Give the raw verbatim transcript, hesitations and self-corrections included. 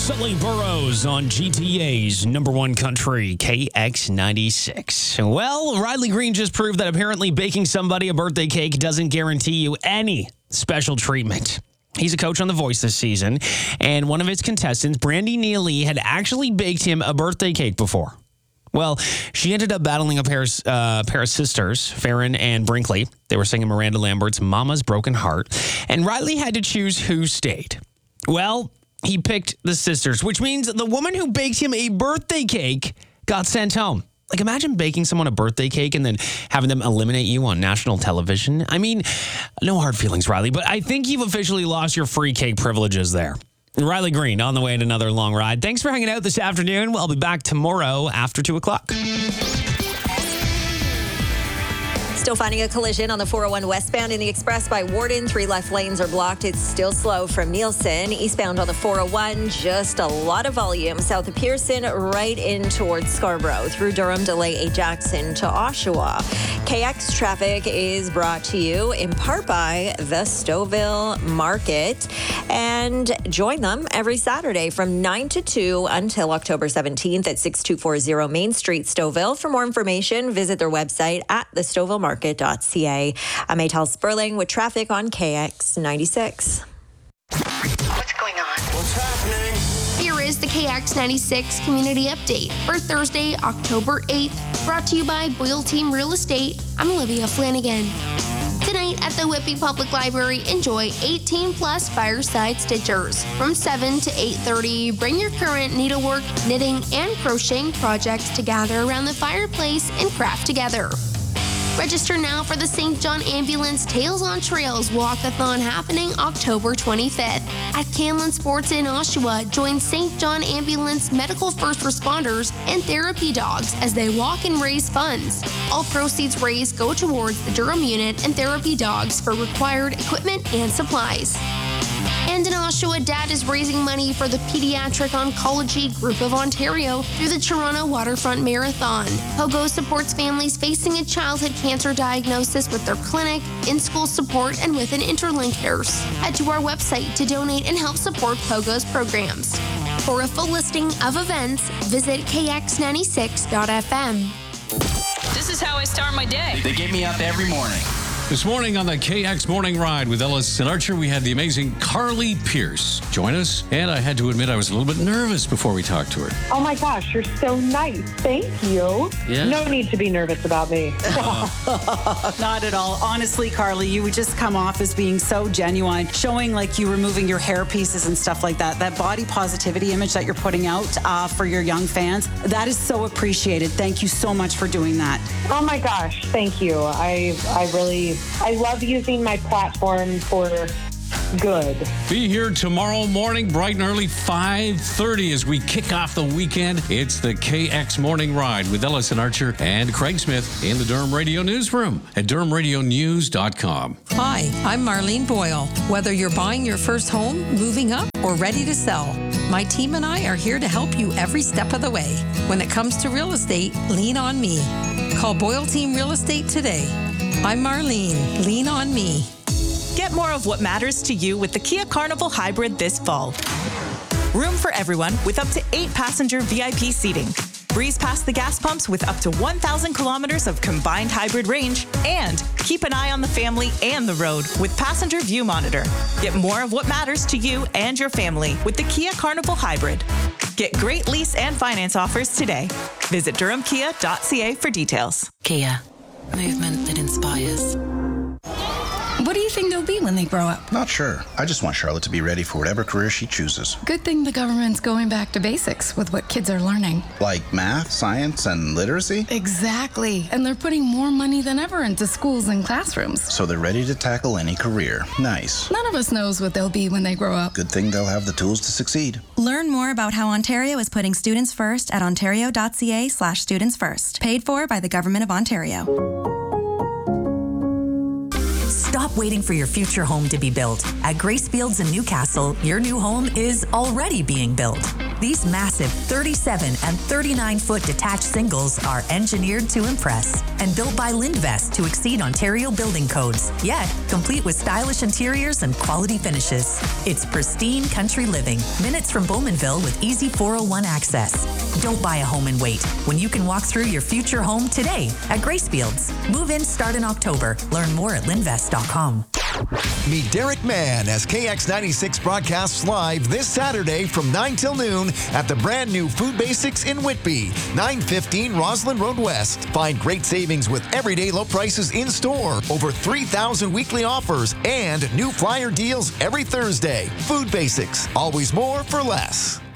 Sully Burrows on G T A's number one country, K X ninety-six. Well, Riley Green just proved that apparently baking somebody a birthday cake doesn't guarantee you any special treatment. He's a coach on The Voice this season, and one of its contestants, Brandy Neely, had actually baked him a birthday cake before. Well, she ended up battling a pair, uh, pair of sisters, Farron and Brinkley. They were singing Miranda Lambert's Mama's Broken Heart, and Riley had to choose who stayed. Well, he picked the sisters, which means the woman who baked him a birthday cake got sent home. Like, imagine baking someone a birthday cake and then having them eliminate you on national television. I mean, no hard feelings, Riley, but I think you've officially lost your free cake privileges there. Riley Green on the way to another long ride. Thanks for hanging out this afternoon. We'll be back tomorrow after two o'clock. Still finding a collision on the four oh one westbound in the express by Warden. Three left lanes are blocked. It's still slow from Nielsen. Eastbound on the four oh one, just a lot of volume. South of Pearson, right in towards Scarborough. Through Durham, delay A Jackson to Oshawa. K X traffic is brought to you in part by the Stouffville Market. And join them every Saturday from nine to two until October seventeenth at six two four zero Main Street, Stouffville. For more information, visit their website at the stouffville market dot c a. I'm Maytal Sperling with traffic on K X ninety-six. What's going on? What's happening? Here is the K X ninety-six Community Update for Thursday, October eighth, brought to you by Boyle Team Real Estate. I'm Olivia Flanagan. Tonight at the Whitby Public Library, enjoy eighteen plus fireside stitchers. From seven to eight thirty, bring your current needlework, knitting, and crocheting projects to gather around the fireplace and craft together. Register now for the Saint John Ambulance Tales on Trails Walkathon happening October twenty-fifth. At Canlan Sports in Oshawa, join Saint John Ambulance medical first responders and therapy dogs as they walk and raise funds. All proceeds raised go towards the Durham Unit and therapy dogs for required equipment and supplies. And in Oshawa, Dad is raising money for the Pediatric Oncology Group of Ontario through the Toronto Waterfront Marathon. Pogo supports families facing a childhood cancer diagnosis with their clinic, in-school support, and with an interlink nurse. Head to our website to donate and help support Pogo's programs. For a full listing of events, visit k x ninety-six dot f m. This is how I start my day. They get me up every morning. This morning on the K X Morning Ride with Ellis and Archer, we had the amazing Carly Pierce join us. And I had to admit I was a little bit nervous before we talked to her. Oh my gosh, you're so nice. Thank you. Yeah. No need to be nervous about me. Not at all. Honestly, Carly, you would just come off as being so genuine, showing like you removing your hair pieces and stuff like that. That body positivity image that you're putting out uh, for your young fans, that is so appreciated. Thank you so much for doing that. Oh my gosh, thank you. I I really, I love using my platform for good. Be here tomorrow morning, bright and early, five thirty as we kick off the weekend. It's the K X Morning Ride with Ellis and Archer and Craig Smith in the Durham Radio Newsroom at durham radio news dot com. Hi, I'm Marlene Boyle. Whether you're buying your first home, moving up, or ready to sell, my team and I are here to help you every step of the way. When it comes to real estate, lean on me. Call Boyle Team Real Estate today. I'm Marlene. Lean on me. Get more of what matters to you with the Kia Carnival Hybrid this fall. Room for everyone with up to eight passenger V I P seating. Breeze past the gas pumps with up to one thousand kilometers of combined hybrid range. And keep an eye on the family and the road with Passenger View Monitor. Get more of what matters to you and your family with the Kia Carnival Hybrid. Get great lease and finance offers today. Visit durham kia dot c a for details. Kia. Movement that inspires. What do you think they'll be when they grow up? Not sure. I just want Charlotte to be ready for whatever career she chooses. Good thing the government's going back to basics with what kids are learning. Like math, science, and literacy? Exactly. And they're putting more money than ever into schools and classrooms. So they're ready to tackle any career. Nice. None of us knows what they'll be when they grow up. Good thing they'll have the tools to succeed. Learn more about how Ontario is putting students first at ontario dot c a slash students first. Paid for by the Government of Ontario. Stop waiting for your future home to be built. At Grace Fields in Newcastle, your new home is already being built. These massive thirty-seven and thirty-nine foot detached singles are engineered to impress and built by Lindvest to exceed Ontario building codes, yet complete with stylish interiors and quality finishes. It's pristine country living, minutes from Bowmanville with easy four oh one access. Don't buy a home and wait when you can walk through your future home today at Gracefields. Move-ins start in October. Learn more at linvest dot com. Meet Derek Mann as K X ninety-six broadcasts live this Saturday from nine till noon at the brand new Food Basics in Whitby, nine fifteen Roslyn Road West. Find great savings with everyday low prices in store, over three thousand weekly offers, and new flyer deals every Thursday. Food Basics, always more for less.